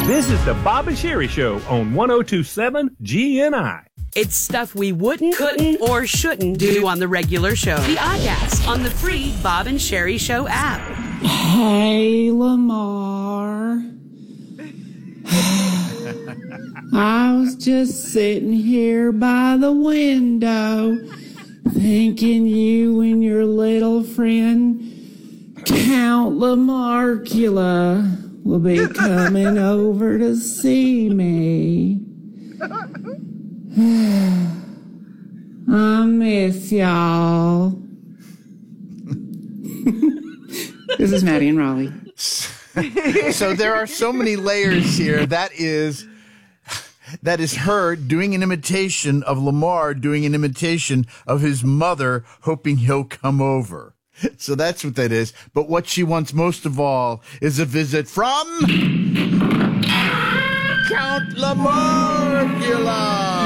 This is the Bob and Sherry Show on 102.7 GNI. It's stuff we wouldn't, couldn't, or shouldn't do on the regular show. The Oddcast on the free Bob and Sherry Show app. Hey, Lamar. I was just sitting here by the window thinking you and your little friend Count Lamarcula will be coming over to see me. I miss y'all. This is Maddie and Raleigh. So there are so many layers here. That is her doing an imitation of Lamar, doing an imitation of his mother, hoping he'll come over. So that's what that is. But what she wants most of all is a visit from Count Lamarcula.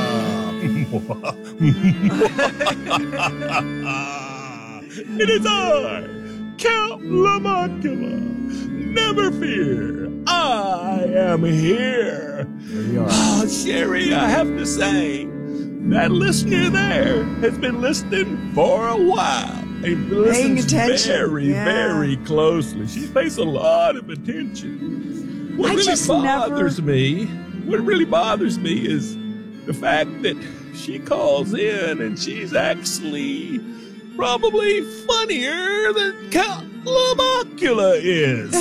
It is I, Count Lamarcula. Never fear, I am here. There you are. Oh, Sherry, I have to say, that listener there has been listening for a while. And listens very closely. She pays a lot of attention. What really bothers me is the fact that she calls in and she's actually probably funnier than Count Lamarcula is.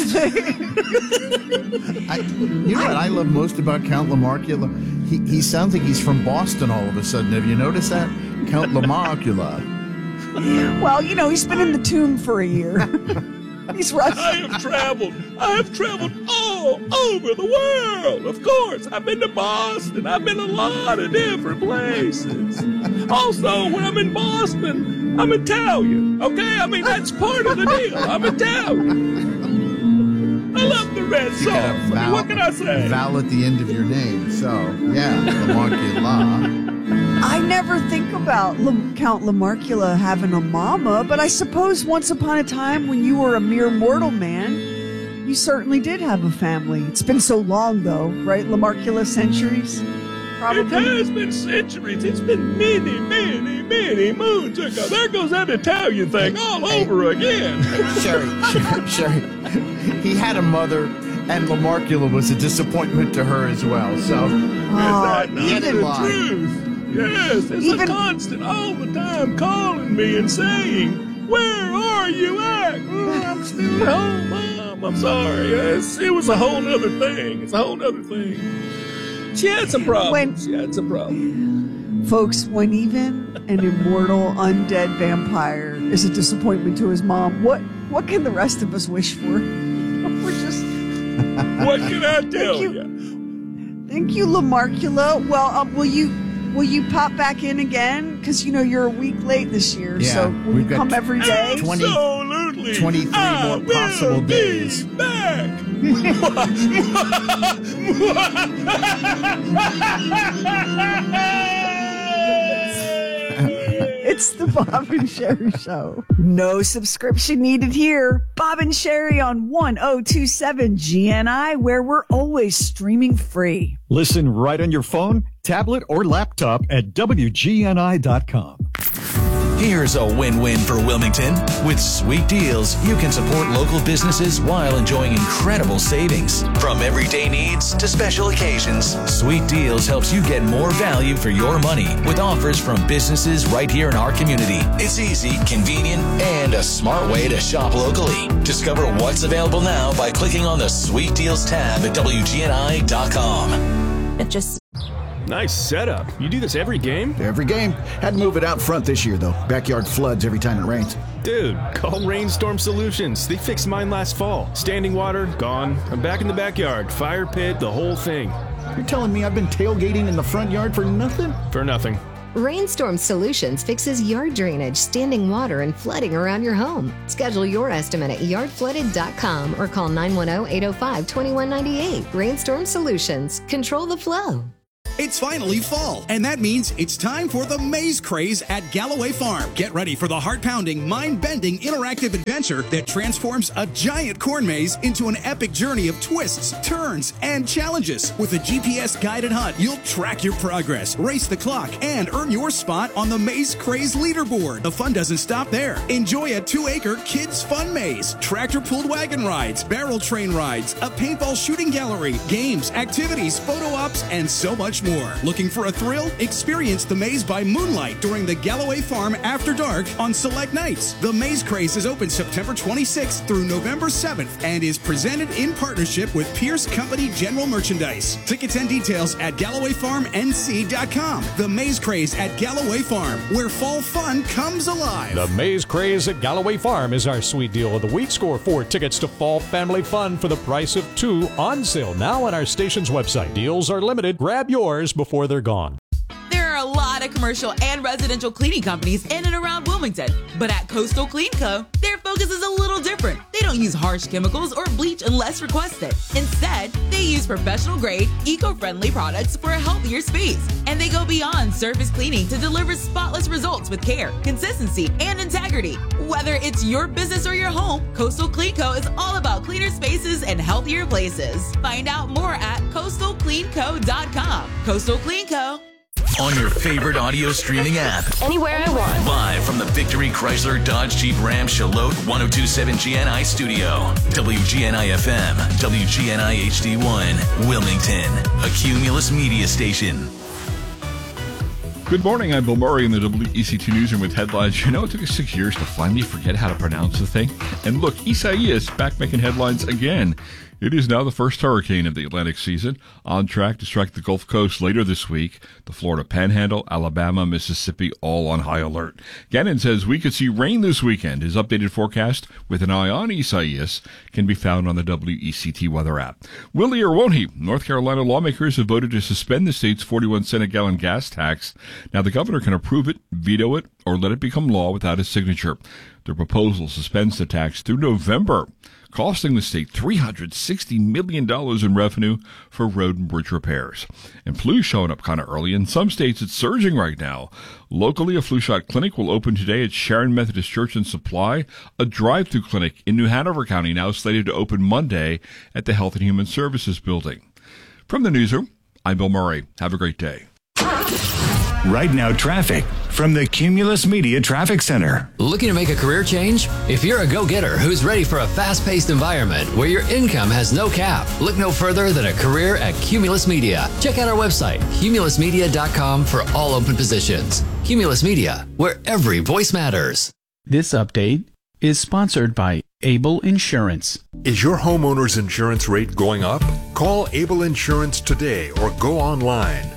You know what I love most about Count Lamarcula? He sounds like he's from Boston all of a sudden. Have you noticed that? Count Lamarcula. Well, you know, he's been in the tomb for a year. He's Russian. I have traveled all over the world. Of course, I've been to Boston. I've been a lot of different places. Also, when I'm in Boston, I'm Italian. Okay? I mean, that's part of the deal. I'm Italian. I love the red sauce. I mean, what can I say? Vowel at the end of your name. So, yeah, Lamarcula. I never think about Count Lamarcula having a mama, but I suppose once upon a time when you were a mere mortal man, you certainly did have a family. It's been so long, though, right? Lamarcula centuries? Probably. It has been centuries. It's been many, many, many moons ago. There goes that Italian thing all over again. Sherry, he had a mother, and Lamarcula was a disappointment to her as well. So, is that not the truth? Yes, it's a constant all the time calling me and saying, "Where are you at?" "Oh, I'm still at home, Mom. I'm sorry." It was a whole other thing. It's a whole other thing. She had some problems. Folks, when even an immortal undead vampire is a disappointment to his mom, what can the rest of us wish for? We're just... What can I tell you? Thank you, Lamarcula. Well, Will you pop back in again? Because, you know, you're a week late this year, so will you come every day? Absolutely. 23 more possible days. Back. It's the Bob and Sherry Show. No subscription needed here. Bob and Sherry on 102.7 GNI, where we're always streaming free. Listen right on your phone, tablet, or laptop at WGNI.com. Here's a win-win for Wilmington. With Sweet Deals, you can support local businesses while enjoying incredible savings. From everyday needs to special occasions, Sweet Deals helps you get more value for your money with offers from businesses right here in our community. It's easy, convenient, and a smart way to shop locally. Discover what's available now by clicking on the Sweet Deals tab at WGNI.com. Nice setup. You do this every game? Every game. Had to move it out front this year, though. Backyard floods every time it rains. Dude, call Rainstorm Solutions. They fixed mine last fall. Standing water, gone. I'm back in the backyard. Fire pit, the whole thing. You're telling me I've been tailgating in the front yard for nothing? For nothing. Rainstorm Solutions fixes yard drainage, standing water, and flooding around your home. Schedule your estimate at yardflooded.com or call 910-805-2198. Rainstorm Solutions. Control the flow. It's finally fall, and that means it's time for the Maze Craze at Galloway Farm. Get ready for the heart-pounding, mind-bending, interactive adventure that transforms a giant corn maze into an epic journey of twists, turns, and challenges. With a GPS-guided hunt, you'll track your progress, race the clock, and earn your spot on the Maze Craze leaderboard. The fun doesn't stop there. Enjoy a 2-acre kids' fun maze, tractor-pulled wagon rides, barrel train rides, a paintball shooting gallery, games, activities, photo ops, and so much more. Looking for a thrill? Experience the maze by moonlight during the Galloway Farm After Dark on select nights. The Maze Craze is open September 26th through November 7th and is presented in partnership with Pierce Company General Merchandise. Tickets and details at GallowayFarmNC.com. The Maze Craze at Galloway Farm, where fall fun comes alive. The Maze Craze at Galloway Farm is our sweet deal of the week. Score 4 tickets to fall family fun for the price of 2 on sale now on our station's website. Deals are limited. Grab yours before they're gone. There are a lot of commercial and residential cleaning companies in and around Wilmington, but at Coastal Clean Co., their focus is a little different. They don't use harsh chemicals or bleach unless requested. Instead, they use professional-grade, eco-friendly products for a healthier space. And they go beyond surface cleaning to deliver spotless results with care, consistency, and integrity. Whether it's your business or your home, Coastal Clean Co. is all about cleaner spaces and healthier places. Find out more at coastalcleanco.com. Coastal Clean Co. On your favorite audio streaming app. Anywhere I want. Live from the Victory Chrysler Dodge Jeep Ram Charlotte 1027 GNI studio. WGNI FM, WGNI HD1, Wilmington, a Cumulus media station. Good morning, I'm Bill Murray in the WECT Newsroom with headlines. You know, it took us 6 years to finally forget how to pronounce the thing. And look, Isaias back making headlines again. It is now the first hurricane of the Atlantic season, on track to strike the Gulf Coast later this week. The Florida Panhandle, Alabama, Mississippi, all on high alert. Gannon says we could see rain this weekend. His updated forecast with an eye on Isaias can be found on the WECT weather app. Will he or won't he? North Carolina lawmakers have voted to suspend the state's 41-cent a gallon gas tax. Now the governor can approve it, veto it, or let it become law without his signature. The proposal suspends the tax through November, costing the state $360 million in revenue for road and bridge repairs. And flu's showing up kind of early. In some states, it's surging right now. Locally, a flu shot clinic will open today at Sharon Methodist Church and Supply. A drive-through clinic in New Hanover County now slated to open Monday at the Health and Human Services Building. From the newsroom, I'm Bill Murray. Have a great day. Right now, traffic from the Cumulus Media Traffic Center. Looking to make a career change? If you're a go-getter who's ready for a fast-paced environment where your income has no cap, look no further than a career at Cumulus Media. Check out our website, cumulusmedia.com, for all open positions. Cumulus Media, where every voice matters. This update is sponsored by Able Insurance. Is your homeowner's insurance rate going up? Call Able Insurance today or go online.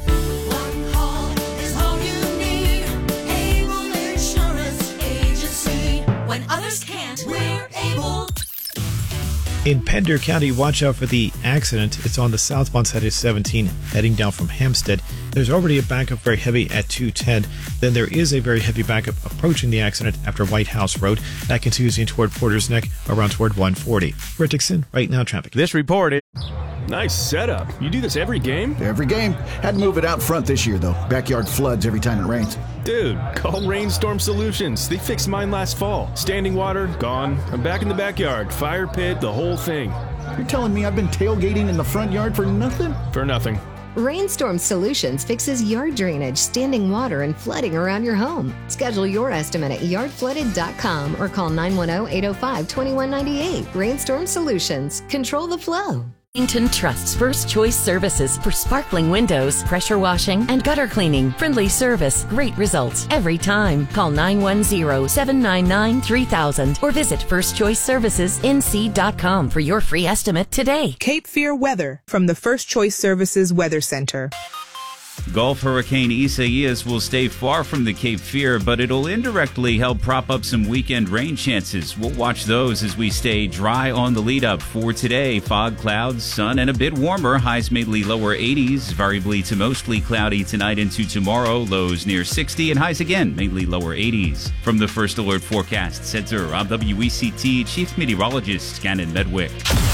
When others can't, we're able. In Pender County, watch out for the accident. It's on the southbound side of 17, heading down from Hempstead. There's already a backup very heavy at 210. Then there is a very heavy backup approaching the accident after White House Road. That continues in toward Porter's Neck, around toward 140. Rick Dixon, Right Now Traffic. This report is... Nice setup. You do this every game? Every game. Had to move it out front this year, though. Backyard floods every time it rains. Dude, call Rainstorm Solutions. They fixed mine last fall. Standing water, gone. I'm back in the backyard. Fire pit, the whole thing. You're telling me I've been tailgating in the front yard for nothing? For nothing. Rainstorm Solutions fixes yard drainage, standing water, and flooding around your home. Schedule your estimate at yardflooded.com or call 910-805-2198. Rainstorm Solutions. Control the flow. Wilmington Trust's First Choice Services for sparkling windows, pressure washing, and gutter cleaning. Friendly service, great results every time. Call 910-799-3000 or visit firstchoiceservicesnc.com for your free estimate today. Cape Fear weather from the First Choice Services Weather Center. Gulf Hurricane Isaias will stay far from the Cape Fear, but it'll indirectly help prop up some weekend rain chances. We'll watch those as we stay dry on the lead-up for today. Fog, clouds, sun, and a bit warmer. Highs mainly lower 80s, variably to mostly cloudy tonight into tomorrow. Lows near 60, and highs again mainly lower 80s. From the First Alert Forecast Center, I'm WECT Chief Meteorologist Gannon Medwick.